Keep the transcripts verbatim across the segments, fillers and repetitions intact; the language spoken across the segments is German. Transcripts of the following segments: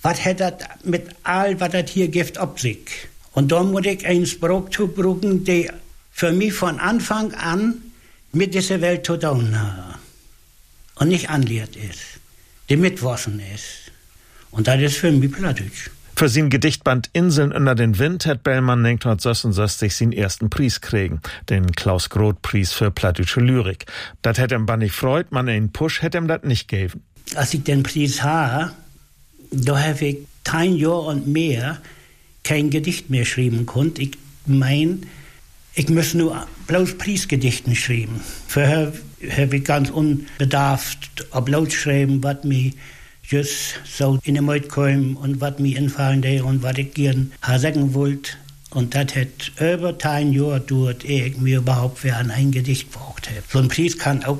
was hat das mit all, was das hier gibt, ob sich? Und da muss ich einen Spruch zu brauchen, der für mich von Anfang an mit dieser Welt zu tun hat. Und nicht anlehrt ist, der mitwassen ist. Und das ist für mich Plattdeutsch. Für sein Gedichtband Inseln unter den Wind hat Bellmann neunzehnhundertsechsundsechzig seinen ersten Preis kriegen, den Klaus-Groth-Preis für plattdeutsche Lyrik. Das hätte ihm aber nicht freut, man einen Push hätte ihm das nicht gegeben. Als ich den Preis habe, da habe ich kein Jahr und mehr kein Gedicht mehr schreiben konnte. Ich mein, ich muss nur bloß Preisgedichten schreiben. Vorher habe ich ganz unbedarft bloß schreiben, was mir just so in den Mund kam und was mir einfallen der und was ich gern sagen wollte. Und das hat über ein Jahr gedauert, ehe ich mir überhaupt für ein Gedicht braucht habe. So ein Preis kann auch,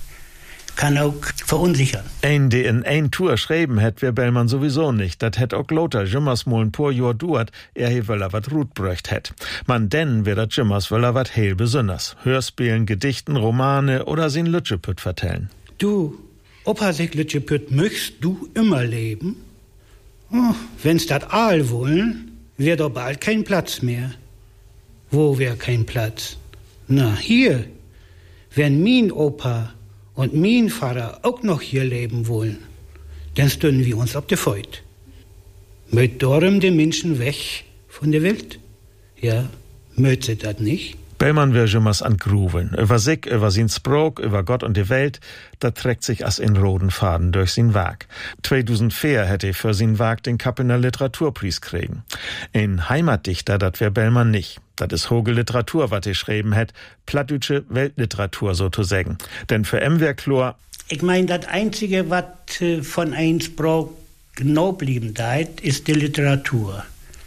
kann auch verunsichern. Ein, der in ein Tour schreiben hätt, wär Bellmann sowieso nicht. Dat hätt auch Lothar Jimmers mal ein paar Jahr dauert, er he wöller wat Rut bröcht hätt. Man denn wär dat Jimmers wöller wat heil besonders. Hörspielen, Gedichten, Romane oder sin Lütschepütt vertellen. Du, Opa sich Lütschepütt, möchtest du immer leben? Oh, wenn's dat all wollen, wär doch bald kein Platz mehr. Wo wär kein Platz? Na, hier. Wenn mein Opa und mein Vater auch noch hier leben wollen, dann stünden wir uns auf der Feut. Möt darum die Menschen weg von der Welt? Ja, möt sie das nicht? Bellmann wär Jimmers an Gruveln. Über sich, über sin Sprog, über Gott und die Welt, da trägt sich as in roten Faden durch sin Werk. zweitausendvier hätte er für sin Werk den Kappener Literaturpreis kriegen. Ein Heimatdichter, dat wär Bellmann nicht. Dat is hoge Literatur, wat er schreiben hätt, plattdeutsche Weltliteratur so zu sagen. Denn für em wär klar, ich mein, das Einzige, wat von ein Sprog genau blieben deit, ist die Literatur.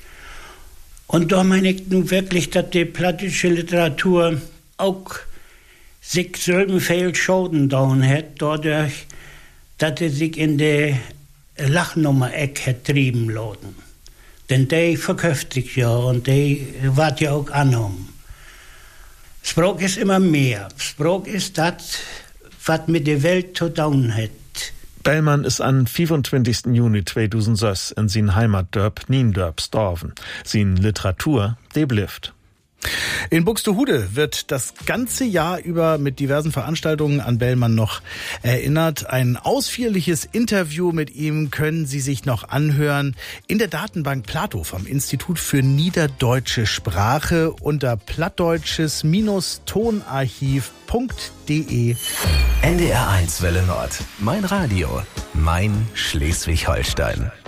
Und da meine ich nun wirklich, dass die plattdeutsche Literatur auch sich selben viel Schaden down hat, dadurch, dass sie sich in der Lachnummer-Eck hat trieben lassen. Denn die verkauft sich ja und die wird ja auch angenommen. Sprach ist immer mehr. Sprach ist das, was mit der Welt zu tun hat. Bellmann ist am fünfundzwanzigsten Juni zweitausendsechs in sin Heimatdörp Niendörp storven. Sin Literatur, die blifft. In Buxtehude wird das ganze Jahr über mit diversen Veranstaltungen an Bellmann noch erinnert. Ein ausführliches Interview mit ihm können Sie sich noch anhören in der Datenbank Plato vom Institut für Niederdeutsche Sprache unter plattdeutsches Tonarchiv punkt de. N D R eins Welle Nord. Mein Radio. Mein Schleswig-Holstein.